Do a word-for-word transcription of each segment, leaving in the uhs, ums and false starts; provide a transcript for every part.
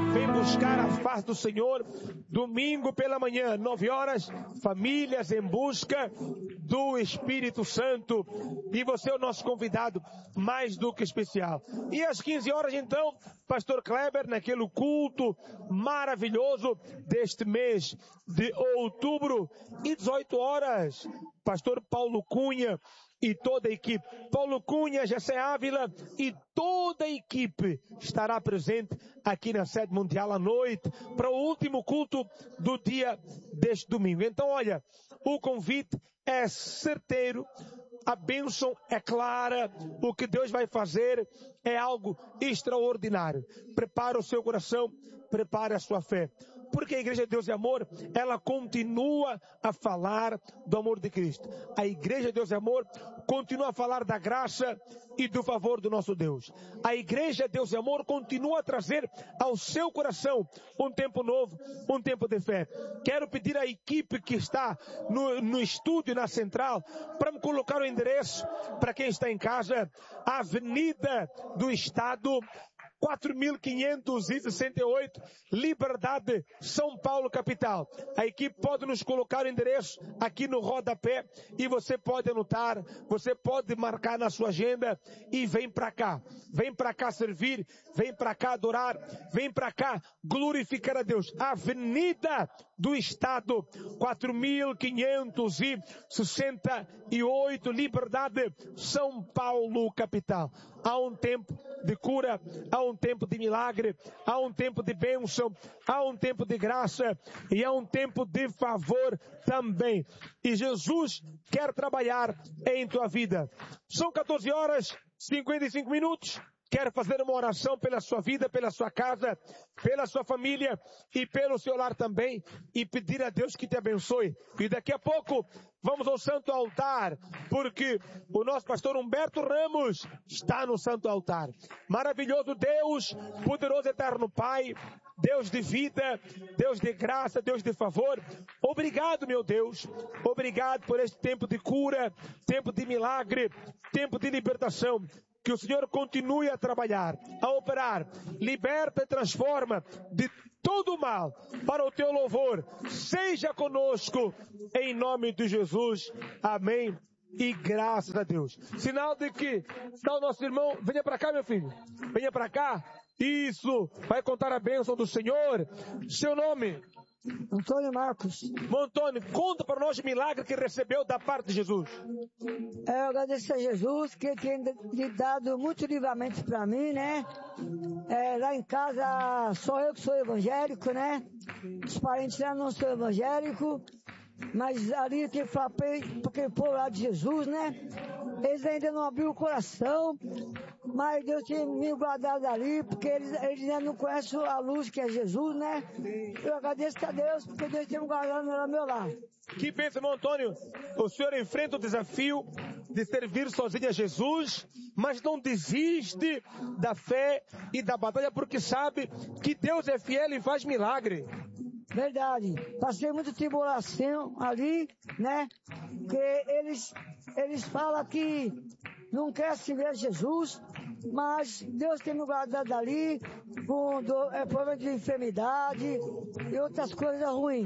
vem buscar a face do Senhor. Domingo pela manhã, nove horas, famílias em busca do Espírito Santo. E você é o nosso convidado mais do que especial. E às quinze horas, então, Pastor Kleber, naquele culto maravilhoso deste mês de outubro. E dezoito horas, Pastor Paulo Cunha e toda a equipe. Paulo Cunha, Jessé Ávila e toda a equipe estará presente aqui na sede mundial à noite para o último culto do dia deste domingo. Então, olha, o convite é certeiro, a bênção é clara, o que Deus vai fazer é algo extraordinário. Prepara o seu coração, prepare a sua fé. Porque a Igreja de Deus e Amor, ela continua a falar do amor de Cristo. A Igreja de Deus e Amor continua a falar da graça e do favor do nosso Deus. A Igreja de Deus e Amor continua a trazer ao seu coração um tempo novo, um tempo de fé. Quero pedir à equipe que está no, no estúdio, na central, para me colocar o endereço, para quem está em casa, a Avenida do Estado, quatro mil quinhentos e sessenta e oito, Liberdade, São Paulo, capital. A equipe pode nos colocar o endereço aqui no rodapé e você pode anotar, você pode marcar na sua agenda e vem para cá. Vem para cá servir, vem para cá adorar, vem para cá glorificar a Deus. Avenida do Estado, quatro mil quinhentos e sessenta e oito, Liberdade, São Paulo, capital. Há um tempo de cura, há um tempo de milagre, há um tempo de bênção, há um tempo de graça e há um tempo de favor também. E Jesus quer trabalhar em tua vida. São quatorze horas, cinquenta e cinco minutos. Quero fazer uma oração pela sua vida, pela sua casa, pela sua família e pelo seu lar também e pedir a Deus que te abençoe. E daqui a pouco vamos ao Santo Altar, porque o nosso pastor Humberto Ramos está no Santo Altar. Maravilhoso Deus, poderoso eterno Pai, Deus de vida, Deus de graça, Deus de favor. Obrigado, meu Deus. Obrigado por este tempo de cura, tempo de milagre, tempo de libertação. Que o Senhor continue a trabalhar, a operar, liberta e transforma de todo o mal para o teu louvor. Seja conosco em nome de Jesus. Amém. E graças a Deus. Sinal de que está o nosso irmão. Venha para cá, meu filho. Venha para cá. Isso. Vai contar a bênção do Senhor. Seu nome? Antônio Marcos. Antônio, conta para nós o milagre que recebeu da parte de Jesus. Eu agradeço a Jesus que tem lhe dado muito livramento para mim, né? É, lá em casa, só eu que sou evangélico, né? Os parentes lá não são evangélicos, mas ali tem que falar porque o povo lá de Jesus, né? Eles ainda não abriram o coração, mas Deus tem me guardado ali, porque eles, eles ainda não conhecem a luz que é Jesus, né? Eu agradeço a Deus, porque Deus tem me guardado no meu lar. Que bênção, irmão Antônio. O senhor enfrenta o desafio de servir sozinho a Jesus, mas não desiste da fé e da batalha, porque sabe que Deus é fiel e faz milagre. Verdade. Passei muita tribulação ali, né? Que eles, eles falam que não quer se ver Jesus, mas Deus tem me guardado ali com do, é, problema de enfermidade e outras coisas ruins.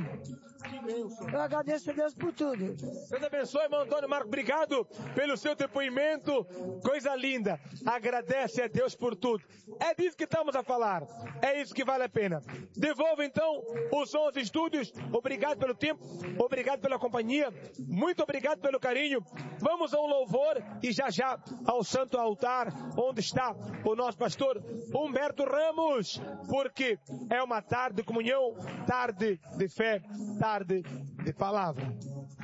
Eu agradeço a Deus por tudo. Deus abençoe, irmão Antônio Marco. Obrigado pelo seu depoimento. Coisa linda. Agradece a Deus por tudo. É disso que estamos a falar. É isso que vale a pena. Devolvo então os sons aos estúdios. Obrigado pelo tempo. Obrigado pela companhia. Muito obrigado pelo carinho. Vamos ao louvor e já já ao Santo Altar, onde está o nosso pastor Humberto Ramos. Porque é uma tarde de comunhão, tarde de fé, tarde de palavra.